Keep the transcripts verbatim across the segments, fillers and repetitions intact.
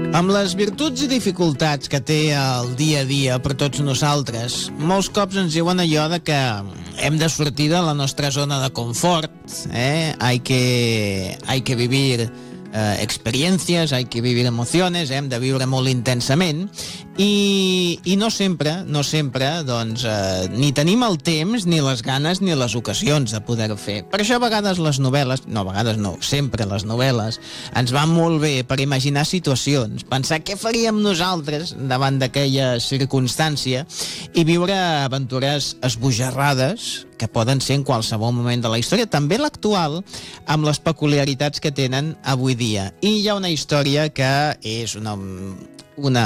Amb les virtuts i dificultats que té el dia a dia per tots nosaltres, molts cops ens diuen allò de que hem de sortir de la nostra zona de confort, eh? Hay que, hay que vivir eh, experiencias, hay que vivir emociones, eh? Hem de viure molt intensament i, i no sempre, no sempre, doncs, eh, ni tenim el temps, ni les ganes, ni les ocasions de poder-ho fer. Per això a vegades les novel·les, no, a vegades no, sempre les novel·les, ens van molt bé per imaginar situacions, pensar què faríem nosaltres davant d'aquella circumstància i viure aventures esbojarrades que poden ser en qualsevol moment de la història, també l'actual, amb les peculiaritats que tenen avui dia. I hi ha una història que és una... una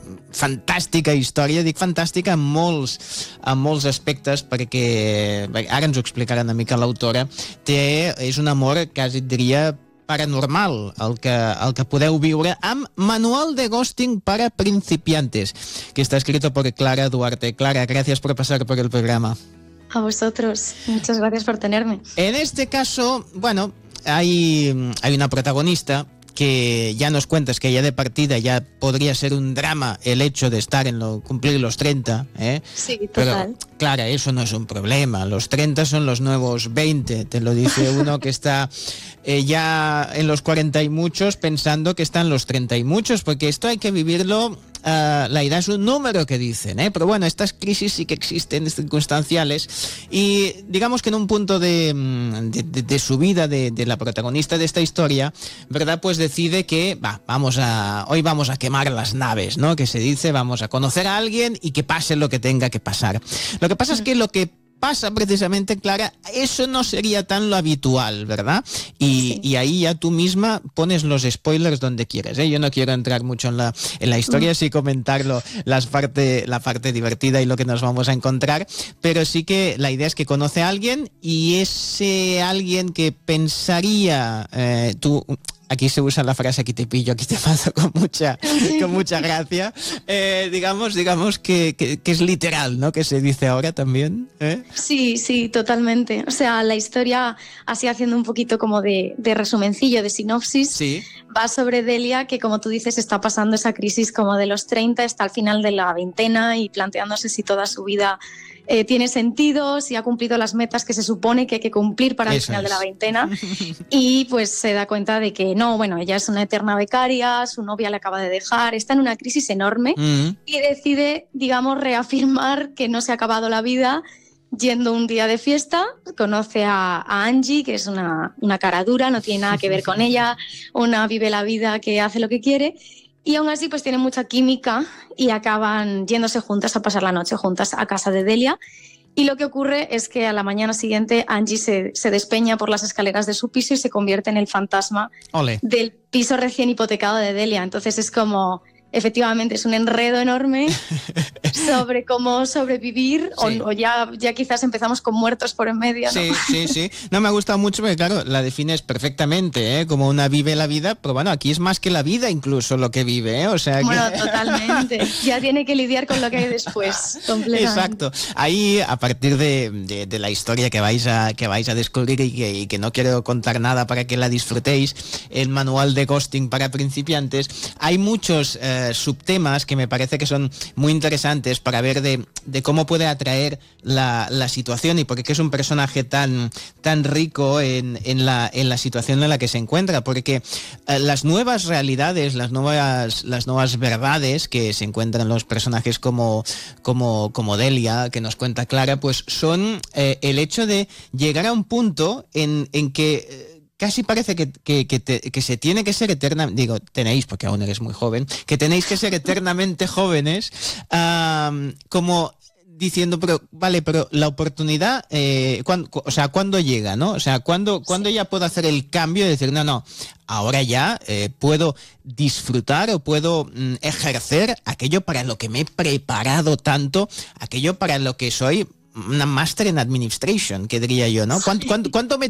fantàstica història, dic fantàstica en molts, en molts aspectes perquè, ara ens ho explicarà una mica l'autora, té, és un amor, quasi et diria, paranormal, el que, el que podeu viure amb Manual de Ghosting para Principiantes, que está escrito por Clara Duarte. Clara, gracias por pasar por el programa. A vosotros, muchas gracias por tenerme. En este caso, bueno, hay, hay una protagonista que ya nos cuentas que ya de partida ya podría ser un drama el hecho de estar en lo, cumplir los treinta, ¿eh? Sí, total. Pero, claro, eso no es un problema. Los treinta son los nuevos veinte, te lo dice uno que está eh, ya en los cuarenta y muchos pensando que está en los treinta y muchos, porque esto hay que vivirlo. Uh, la edad es un número que dicen, ¿eh? Pero bueno, estas crisis sí que existen, circunstanciales, y digamos que en un punto de, de, de, de su vida de, de la protagonista de esta historia, ¿verdad? Pues decide que va, vamos a, hoy vamos a quemar las naves, ¿no? Que se dice, vamos a conocer a alguien y que pase lo que tenga que pasar. Lo que pasa es que lo que pasa precisamente, Clara, eso no sería tan lo habitual, ¿verdad? Y, sí. y ahí ya tú misma pones los spoilers donde quieres, ¿eh? Yo no quiero entrar mucho en la, en la historia, mm. sí comentarlo, las parte, la parte divertida y lo que nos vamos a encontrar, pero sí que la idea es que conoce a alguien y ese alguien que pensaría, eh, tú... Aquí se usa la frase aquí te pillo, aquí te mato con mucha, con mucha gracia. Eh, digamos, digamos que, que, que es literal, ¿no? Que se dice ahora también, ¿eh? Sí, sí, totalmente. O sea, la historia, así haciendo un poquito como de, de resumencillo, de sinopsis, sí. Va sobre Delia, que como tú dices, está pasando esa crisis como de los treinta, está al final de la veintena y planteándose si toda su vida eh, tiene sentido, si ha cumplido las metas que se supone que hay que cumplir para el final es. de la veintena. Y pues se da cuenta de que no, bueno, ella es una eterna becaria, su novia le acaba de dejar, está en una crisis enorme mm. y decide, digamos, reafirmar que no se ha acabado la vida. Yendo un día de fiesta, conoce a, a Angie, que es una, una cara dura, no tiene nada que ver con ella, una vive la vida que hace lo que quiere, y aún así pues tienen mucha química y acaban yéndose juntas a pasar la noche juntas a casa de Delia. Y lo que ocurre es que a la mañana siguiente Angie se, se despeña por las escaleras de su piso y se convierte en el fantasma Ole. del piso recién hipotecado de Delia. Entonces es como... Efectivamente, es un enredo enorme sobre cómo sobrevivir sí. o, o ya, ya quizás empezamos con muertos por en medio, ¿no? Sí, sí, sí. No, me ha gustado mucho porque, claro, la defines perfectamente, ¿eh? Como una vive la vida, pero bueno, aquí es más que la vida incluso lo que vive, ¿eh? O sea que... Bueno, totalmente. Ya tiene que lidiar con lo que hay después, completamente. Exacto. Ahí, a partir de, de, de la historia que vais a, que vais a descubrir y que, y que no quiero contar nada para que la disfrutéis, el Manual de Ghosting para Principiantes, hay muchos... Eh, subtemas que me parece que son muy interesantes para ver de, de cómo puede atraer la, la situación y por qué es un personaje tan, tan rico en, en, la, en la situación en la que se encuentra, porque eh, las nuevas realidades, las nuevas, las nuevas verdades que se encuentran los personajes como, como, como Delia, que nos cuenta Clara, pues son eh, el hecho de llegar a un punto en, en que eh, casi parece que, que, que, te, que se tiene que ser eterna, digo, tenéis, porque aún eres muy joven, que tenéis que ser eternamente jóvenes, um, como diciendo, pero vale, pero la oportunidad, eh, cuando, o sea, ¿cuándo llega, no? O sea, ¿cuándo, ¿cuándo ya puedo hacer el cambio y decir, no, no, ahora ya eh, puedo disfrutar o puedo mm, ejercer aquello para lo que me he preparado tanto, aquello para lo que soy una máster en administration, que diría yo, ¿no? ¿Cuánto, cuánto, cuánto me